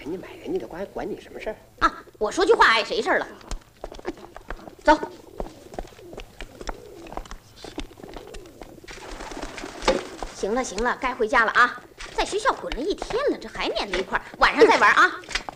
人家买人家的，管你什么事儿啊？我说句话碍谁事儿了？走。行了，该回家了啊！在学校滚了一天了，这还粘在一块儿，晚上再玩啊！